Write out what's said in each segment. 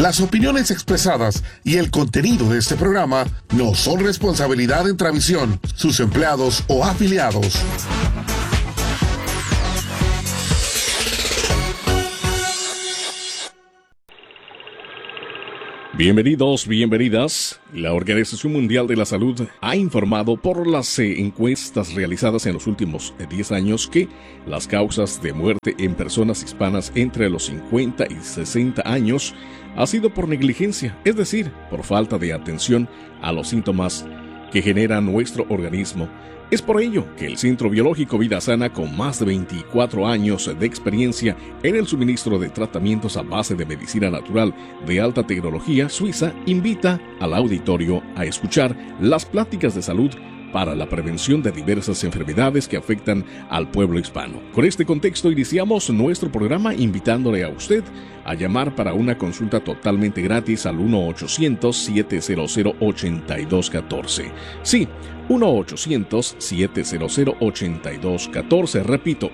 Las opiniones expresadas y el contenido de este programa no son responsabilidad de Intravisión, sus empleados o afiliados. Bienvenidos, bienvenidas. La Organización Mundial de la Salud ha informado por las encuestas realizadas en los últimos 10 años que las causas de muerte en personas hispanas entre los 50 y 60 años ha sido por negligencia, es decir, por falta de atención a los síntomas que genera nuestro organismo. Es por ello que el Centro Biológico Vida Sana, con más de 24 años de experiencia en el suministro de tratamientos a base de medicina natural de alta tecnología suiza, invita al auditorio a escuchar las pláticas de salud para la prevención de diversas enfermedades que afectan al pueblo hispano. Con este contexto iniciamos nuestro programa invitándole a usted a llamar para una consulta totalmente gratis al 1-800-700-8214. Sí, 1-800-700-8214. Repito,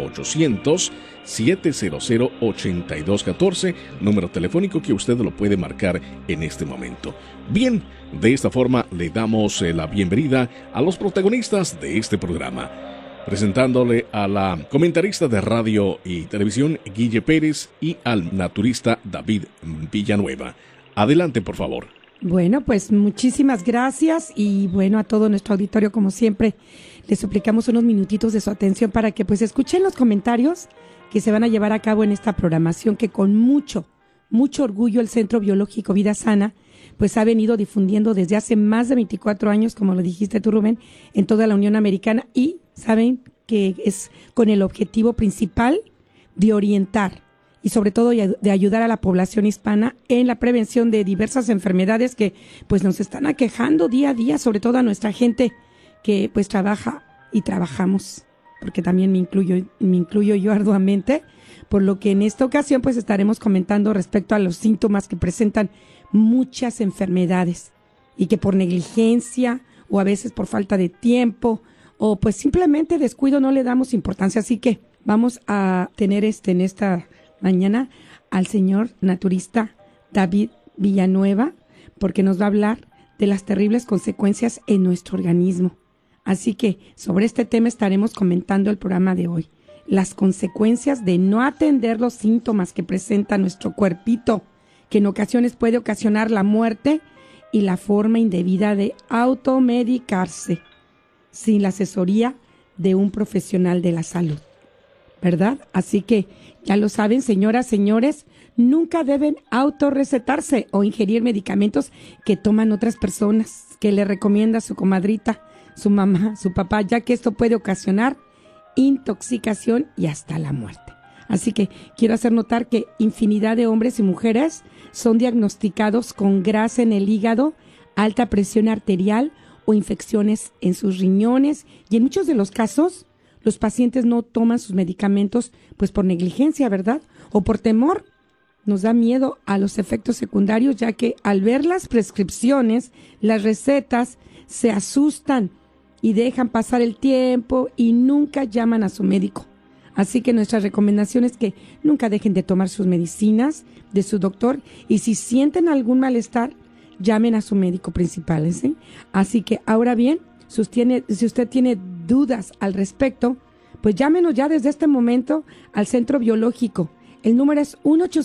1-800-700-8214, número telefónico que usted lo puede marcar en este momento. Bien, de esta forma le damos la bienvenida a los protagonistas de este programa. Presentándole a la comentarista de radio y televisión, Guille Pérez, y al naturista David Villanueva. Adelante, por favor. Bueno, pues muchísimas gracias y bueno, a todo nuestro auditorio, como siempre, les suplicamos unos minutitos de su atención para que pues escuchen los comentarios que se van a llevar a cabo en esta programación que con mucho orgullo el Centro Biológico Vida Sana pues ha venido difundiendo desde hace más de 24 años, como lo dijiste tú, Rubén, en toda la Unión Americana, y saben que es con el objetivo principal de orientar y sobre todo de ayudar a la población hispana en la prevención de diversas enfermedades que pues nos están aquejando día a día, sobre todo a nuestra gente que pues trabaja y trabajamos, porque también me incluyo yo arduamente, por lo que en esta ocasión pues estaremos comentando respecto a los síntomas que presentan muchas enfermedades y que por negligencia o a veces por falta de tiempo o pues simplemente descuido no le damos importancia. Así que vamos a tener en esta mañana al señor naturista David Villanueva, porque nos va a hablar de las terribles consecuencias en nuestro organismo. Así que sobre este tema estaremos comentando el programa de hoy. Las consecuencias de no atender los síntomas que presenta nuestro cuerpito, que en ocasiones puede ocasionar la muerte, y la forma indebida de automedicarse sin la asesoría de un profesional de la salud, ¿verdad? Así que ya lo saben, señoras, señores, nunca deben autorrecetarse o ingerir medicamentos que toman otras personas, que le recomienda su comadrita, su mamá, su papá, ya que esto puede ocasionar intoxicación y hasta la muerte. Así que quiero hacer notar que infinidad de hombres y mujeres son diagnosticados con grasa en el hígado, alta presión arterial o infecciones en sus riñones, y en muchos de los casos los pacientes no toman sus medicamentos pues por negligencia, ¿verdad? O por temor. Nos da miedo a los efectos secundarios, ya que al ver las prescripciones, las recetas, se asustan y dejan pasar el tiempo y nunca llaman a su médico. Así que nuestra recomendación es que nunca dejen de tomar sus medicinas de su doctor, y si sienten algún malestar, llamen a su médico principal, ¿sí? Así que ahora bien, si usted tiene dudas al respecto, pues llámenos ya desde este momento al Centro Biológico. El número es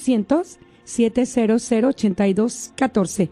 1-800-700-8214,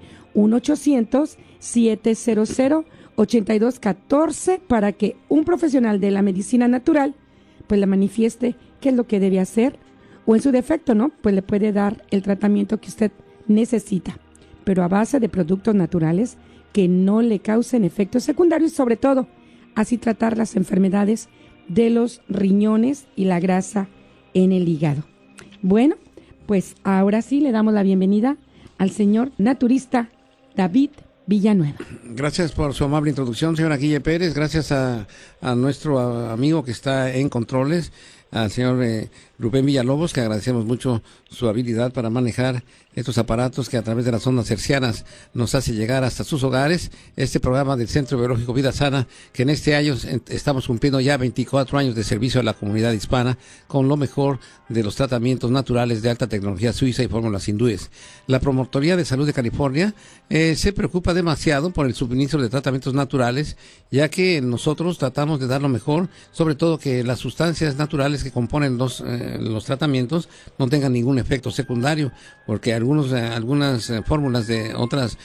1-800-700-8214, para que un profesional de la medicina natural pues le manifieste qué es lo que debe hacer, o en su defecto, ¿no? Pues le puede dar el tratamiento que usted necesita, pero a base de productos naturales que no le causen efectos secundarios, y sobre todo, así tratar las enfermedades de los riñones y la grasa en el hígado. Bueno, pues ahora sí le damos la bienvenida al señor naturista David Villanueva. Gracias por su amable introducción, señora Guille Pérez. Gracias a nuestro amigo que está en controles, al señor Rubén Villalobos, que agradecemos mucho su habilidad para manejar estos aparatos que a través de las ondas hercianas nos hace llegar hasta sus hogares. Este programa del Centro Biológico Vida Sana, que en este año estamos cumpliendo ya 24 años de servicio a la comunidad hispana con lo mejor de los tratamientos naturales de alta tecnología suiza y fórmulas hindúes. La Promotoría de Salud de California se preocupa demasiado por el suministro de tratamientos naturales, ya que nosotros tratamos de dar lo mejor, sobre todo que las sustancias naturales que componen los tratamientos no tengan ningún efecto secundario, porque algunas fórmulas de otras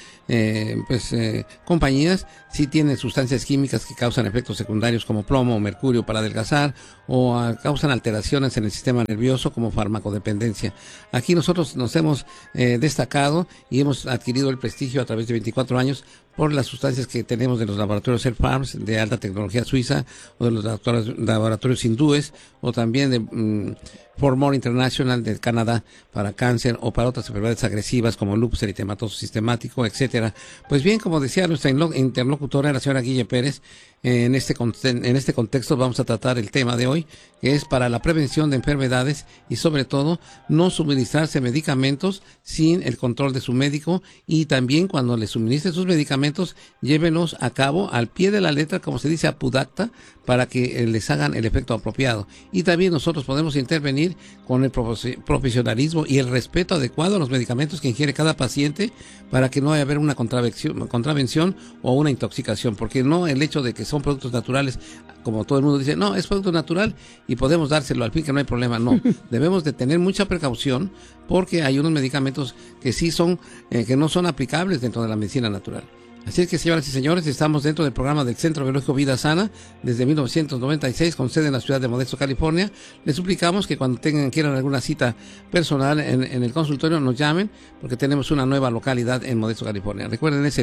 compañías sí tienen sustancias químicas que causan efectos secundarios como plomo o mercurio para adelgazar, o causan alteraciones en el sistema nervioso como farmacodependencia. Aquí nosotros nos hemos destacado y hemos adquirido el prestigio a través de 24 años por las sustancias que tenemos de los laboratorios Air Farms de alta tecnología suiza, o de los laboratorios hindúes, o también de Formol International de Canadá para cáncer o para otras enfermedades agresivas como lupus eritematoso sistemático, etcétera. Pues bien, como decía nuestra interlocutora, la señora Guille Pérez, en este contexto vamos a tratar el tema de hoy, que es para la prevención de enfermedades y sobre todo no suministrarse medicamentos sin el control de su médico, y también cuando le suministre sus medicamentos, llévenos a cabo al pie de la letra, como se dice, apudacta, para que les hagan el efecto apropiado. Y también nosotros podemos intervenir con el profesionalismo y el respeto adecuado a los medicamentos que ingiere cada paciente, para que no haya haber una contravención o una intoxicación, porque no el hecho de que son productos naturales, como todo el mundo dice, no, es producto natural y podemos dárselo al fin, que no hay problema. No, debemos de tener mucha precaución, porque hay unos medicamentos que sí son, que no son aplicables dentro de la medicina natural. Así es que, señoras y señores, estamos dentro del programa del Centro Biológico Vida Sana desde 1996, con sede en la ciudad de Modesto, California. Les suplicamos que cuando quieran alguna cita personal en el consultorio, nos llamen, porque tenemos una nueva localidad en Modesto, California. Recuerden, es el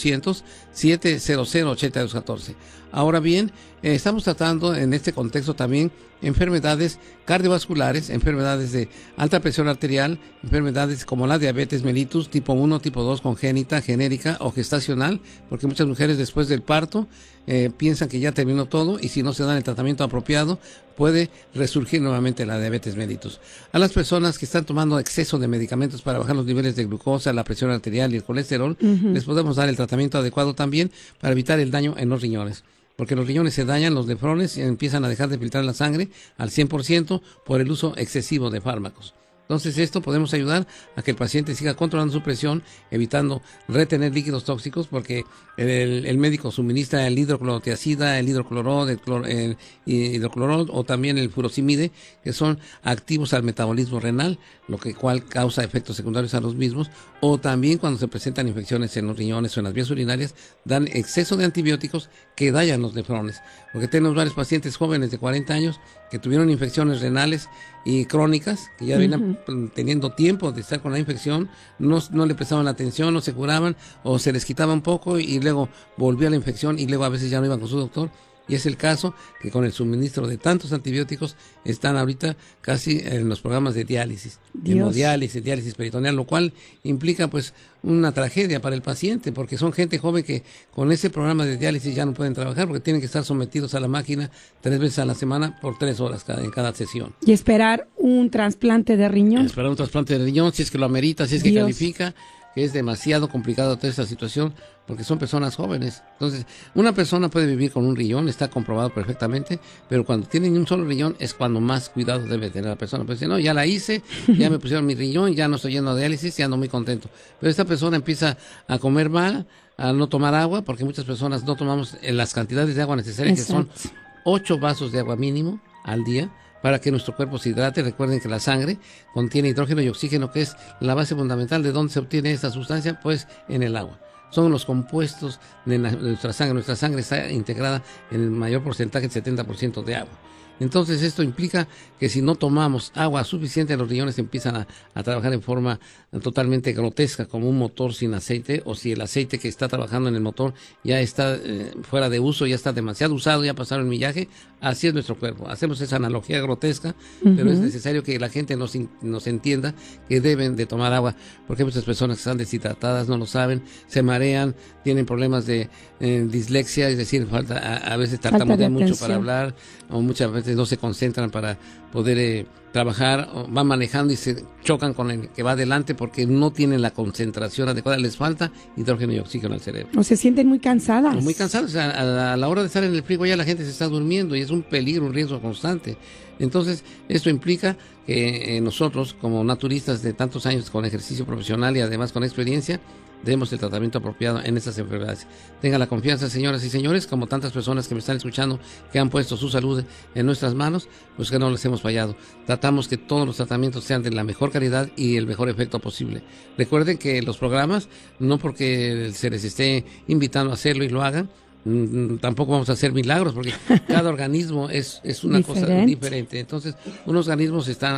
1-800-700-8214. Ahora bien, estamos tratando en este contexto también enfermedades cardiovasculares, enfermedades de alta presión arterial, enfermedades como la diabetes mellitus tipo 1, tipo 2 congénita, genérica o gestacional, porque muchas mujeres después del parto piensan que ya terminó todo, y si no se dan el tratamiento apropiado puede resurgir nuevamente la diabetes mellitus. A las personas que están tomando exceso de medicamentos para bajar los niveles de glucosa, la presión arterial y el colesterol, les podemos dar el tratamiento adecuado también para evitar el daño en los riñones, porque los riñones se dañan, los nefrones empiezan a dejar de filtrar la sangre al 100% por el uso excesivo de fármacos. Entonces, esto podemos ayudar a que el paciente siga controlando su presión, evitando retener líquidos tóxicos, porque el médico suministra el hidroclorotiazida, el hidroclorol, el hidroclorol, o también el furosemide, que son activos al metabolismo renal, cual causa efectos secundarios a los mismos, o también cuando se presentan infecciones en los riñones o en las vías urinarias, dan exceso de antibióticos que dañan los nefrones, porque tenemos varios pacientes jóvenes de 40 años que tuvieron infecciones renales y crónicas, que ya vienen teniendo tiempo de estar con la infección, no le prestaban atención, no se curaban, o se les quitaba un poco y luego volvía la infección, y luego a veces ya no iban con su doctor. Y es el caso que con el suministro de tantos antibióticos están ahorita casi en los programas de diálisis, diálisis peritoneal, lo cual implica pues una tragedia para el paciente, porque son gente joven que con ese programa de diálisis ya no pueden trabajar, porque tienen que estar sometidos a la máquina 3 veces a la semana por 3 horas en cada sesión. Y esperar un trasplante de riñón. Esperar un trasplante de riñón, si es que lo amerita, si es que califica, que es demasiado complicado toda esta situación, porque son personas jóvenes. Entonces, una persona puede vivir con un riñón, está comprobado perfectamente, pero cuando tienen un solo riñón es cuando más cuidado debe tener la persona. Pues no, ya la hice, ya me pusieron mi riñón, ya no estoy yendo a diálisis, ya ando muy contento. Pero esta persona empieza a comer mal, a no tomar agua, porque muchas personas no tomamos las cantidades de agua necesarias, que son 8 vasos de agua mínimo al día, para que nuestro cuerpo se hidrate. Recuerden que la sangre contiene hidrógeno y oxígeno, que es la base fundamental. ¿De dónde se obtiene esta sustancia? Pues en el agua. Son los compuestos de nuestra sangre. Nuestra sangre está integrada en el mayor porcentaje, el 70% de agua. Entonces esto implica que si no tomamos agua suficiente, los riñones empiezan a trabajar en forma totalmente grotesca, como un motor sin aceite, o si el aceite que está trabajando en el motor ya está fuera de uso, ya está demasiado usado, ya pasaron el millaje. Así es nuestro cuerpo. Hacemos esa analogía grotesca, pero es necesario que la gente nos entienda que deben de tomar agua, porque hay muchas personas que están deshidratadas, no lo saben, se marean, tienen problemas de dislexia, es decir, a veces tartamudean mucho para hablar, o muchas veces veces no se concentran para poder trabajar, van manejando y se chocan con el que va adelante porque no tienen la concentración adecuada, les falta hidrógeno y oxígeno al cerebro. O se sienten muy cansadas. Muy cansados, o sea, a la hora de estar en el frigo ya la gente se está durmiendo y es un peligro, un riesgo constante. Entonces, esto implica que nosotros, como naturistas de tantos años con ejercicio profesional y además con experiencia, demos el tratamiento apropiado en estas enfermedades. Tengan la confianza, señoras y señores, como tantas personas que me están escuchando, que han puesto su salud en nuestras manos, pues que no les hemos fallado. Tratamos que todos los tratamientos sean de la mejor calidad y el mejor efecto posible. Recuerden que los programas, no porque se les esté invitando a hacerlo y lo hagan, tampoco vamos a hacer milagros porque cada organismo es una cosa diferente. Entonces, unos organismos están